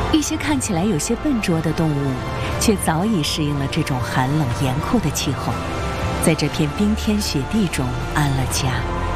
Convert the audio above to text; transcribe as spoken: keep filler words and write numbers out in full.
一些看起来有些笨拙的动物，却早已适应了这种寒冷严酷的气候，在这片冰天雪地中安了家。